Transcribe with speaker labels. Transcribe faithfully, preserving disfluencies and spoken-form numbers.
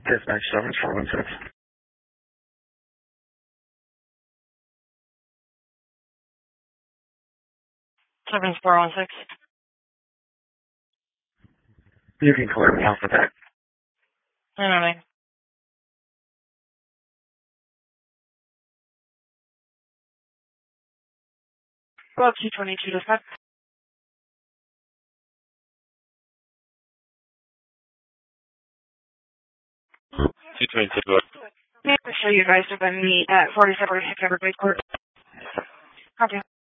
Speaker 1: Dispatch seven four one six.
Speaker 2: seven four one six.
Speaker 1: You can clear me off with that.
Speaker 2: I don't know. Well, two twenty-two dispatch.
Speaker 3: two twenty-two, go ahead.
Speaker 2: Yeah, so you guys have been meet at forty-seven Everglades Court. Copy.